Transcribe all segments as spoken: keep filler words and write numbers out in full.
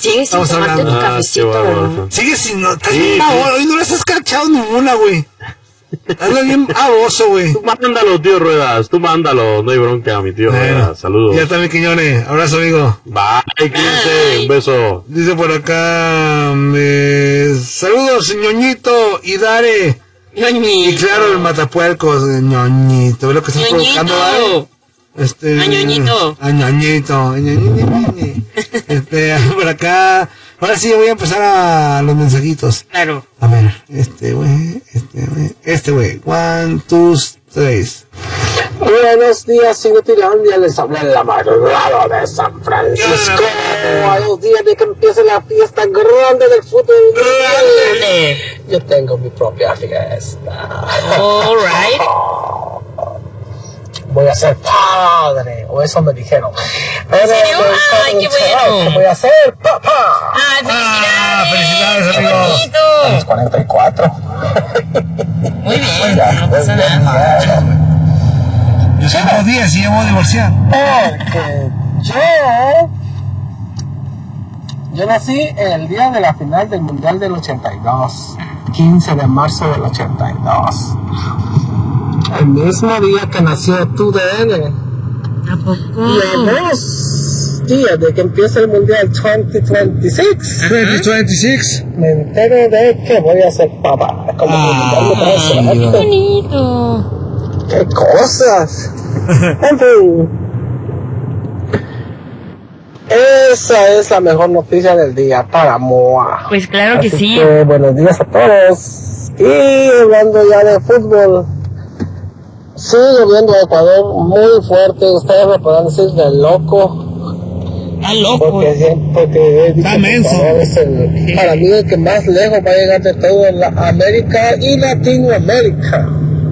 Sigues sin tomarte tu Ah, cafecito, qué ¿verdad? baboso. Sigue sin notar. Sí, Hoy no les has cachado ninguna, güey. Hazlo bien baboso, güey. Tú mándalo, tío Ruedas, tú mándalo, no hay bronca, mi tío Bueno, Ruedas, saludos. ya está mi Quiñones. Abrazo, amigo. Bye, quince, un beso. Dice por acá, eh, saludos, ñoñito y Dare. Ñoñito. Y claro, el matapuercos, eh, ñoñito. ¿Ves lo que estás provocando, Dare? Este, A ñoñito. A ñoñito. A ñoñito, ñoñito. Este, por acá. Ahora sí, voy a empezar a los mensajitos. Claro. A ver, este güey, este güey, este güey. One, two, tres. Buenos días, Inutilandia, les habla la madrugada de San Francisco. A dos días de que empiece la fiesta grande del fútbol mundial. Yo tengo mi propia fiesta. All right. Voy a ser padre, o eso me dijeron. ¿En serio? Ay, qué bueno. Voy a ser papá. Ay, Ah, felicidades. felicidades, amigo. A los Bonito. cuarenta y cuatro. Muy bien, no pasa nada. Yo soy dos días y llevo divorciado. Porque yo... Yo nací el día de la final del Mundial del ochenta y dos. quince de marzo del ochenta y dos. El mismo día que nació tu D N. ¿A poco? Y a dos días de que empieza el Mundial veinte veintiséis, veinte veintiséis. me entero de que voy a ser papá. Como Ah, que me Ay, qué parece. bonito. ¡Qué cosas! En fin. Esa es la mejor noticia del día para Moa. Pues claro que Así sí. que buenos días a todos. Y hablando ya de fútbol, sigue lloviendo Ecuador muy fuerte. Ustedes me podrán decir de loco. Está loco. Porque siempre que he dicho Está que menso. Ecuador es el, para mí el que más lejos va a llegar de todo en la América y Latinoamérica.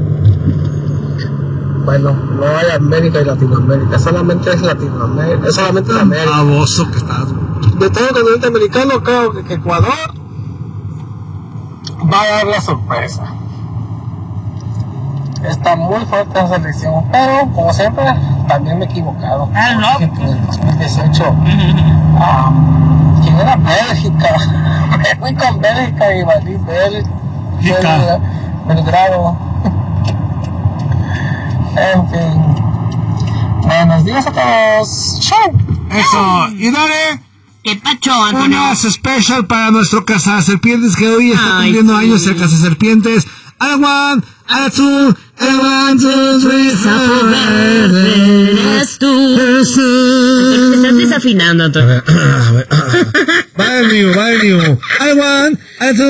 Bueno, no hay América y Latinoamérica, solamente es Latinoamérica, es solamente América. Baboso que estás, güey. De todo el continente americano, creo que, que Ecuador va a dar la sorpresa. Está muy fuerte esa selección, pero como siempre, también me he equivocado. Ah, no. Porque en el dos mil dieciocho, um, ¿quién era? Bélgica. Me fui con Bélgica y valí Bélgica. Belgrado. En fin. Buenos días a todos. Chao. Eso. Y Dare, ¿Qué pacho, Antonio? unas special para nuestro cazaserpientes que hoy está Ay, cumpliendo sí. años el cazaserpientes. A one, a two, a one, two, three, Sapo verde eres tú. Te estás desafinando, Antonio. Va el mío, va el mío. A one, a two.